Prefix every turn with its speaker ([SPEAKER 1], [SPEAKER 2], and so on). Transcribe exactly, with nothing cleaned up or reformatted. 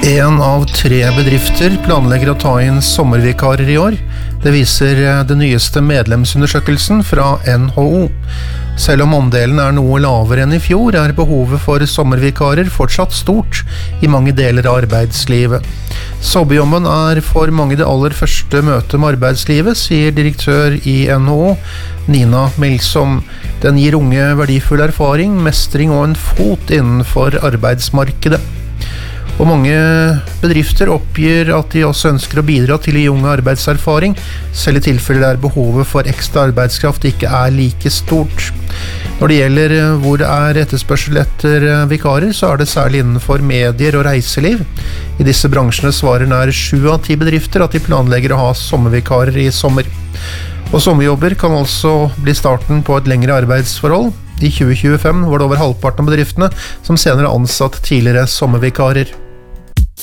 [SPEAKER 1] En av tre bedrifter planlegger å ta inn sommervikarer i år. Det viser den nyeste medlemsundersøkelsen fra N H O. Selv om andelen er noe lavere enn i fjor, er behovet for sommervikarer fortsatt stort i mange deler av arbeidslivet. Sommerjobben er for mange det aller første møtet med arbeidslivet, sier direktør i N H O, Nina Milsom. Den gir unge verdifull erfaring, mestring og en fot innenfor arbeidsmarkedet. Og mange bedrifter oppgir at de også ønsker å bidra til å gi unge arbeidserfaring, selv i tilfeller der behovet for ekstra arbeidskraft ikke er like stort. Når det gjelder hvor det er etterspørsel etter vikarer, så er det særlig innenfor medier og reiseliv. I disse bransjene svarer nær sju av ti bedrifter at de planlegger å ha sommervikarer i sommer. Og sommerjobber kan altså bli starten på et lengre arbeidsforhold. I tjue tjuefem var det over halvparten av bedriftene som senere ansatt tidligere sommervikarer.